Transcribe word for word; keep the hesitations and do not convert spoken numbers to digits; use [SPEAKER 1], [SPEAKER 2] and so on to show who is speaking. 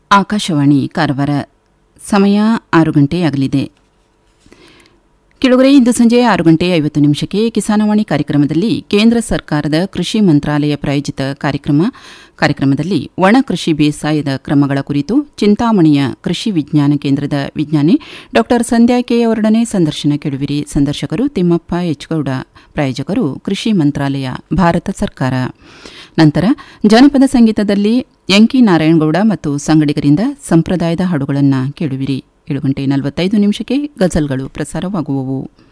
[SPEAKER 1] ಆಕಾಶವಾಣಿ ಕಾರವಾರ. ಸಮಯ ಆರು ಗಂಟೆಯಾಗಲಿದೆ. ಕೆಳಗರೆ ಇಂದು ಸಂಜೆ ಆರು ಗಂಟೆ ಐವತ್ತು ನಿಮಿಷಕ್ಕೆ ಕಿಸಾನವಾಣಿ ಕಾರ್ಯಕ್ರಮದಲ್ಲಿ ಕೇಂದ್ರ ಸರ್ಕಾರದ ಕೃಷಿ ಮಂತ್ರಾಲಯ ಪ್ರಾಯೋಜಿತ ಕಾರ್ಯಕ್ರಮ ಕಾರ್ಯಕ್ರಮದಲ್ಲಿ ಒಣ ಕೃಷಿ ಬೇಸಾಯದ ಕ್ರಮಗಳ ಕುರಿತು ಚಿಂತಾಮಣಿಯ ಕೃಷಿ ವಿಜ್ಞಾನ ಕೇಂದ್ರದ ವಿಜ್ಞಾನಿ ಡಾ ಸಂಧ್ಯಾ ಕೆ ಅವರೊಡನೆ ಸಂದರ್ಶನ ಕೇಳುವಿರಿ. ಸಂದರ್ಶಕರು ತಿಮ್ಮಪ್ಪ ಎಚ್ಗೌಡ. ಪ್ರಾಯೋಜಕರು ಕೃಷಿ ಮಂತ್ರಾಲಯ, ಭಾರತ ಸರ್ಕಾರ. ನಂತರ ಜನಪದ ಸಂಗೀತದಲ್ಲಿ ಎಂಕಿ ನಾರಾಯಣಗೌಡ ಮತ್ತು ಸಂಗಡಿಗರಿಂದ ಸಂಪ್ರದಾಯದ ಹಾಡುಗಳನ್ನು ಕೇಳುವಿರಿ. ಏಳು ಗಂಟೆ ನಲವತ್ತೈದು ನಿಮಿಷಕ್ಕೆ ಗಜಲ್ಗಳು ಪ್ರಸಾರವಾಗುವವು.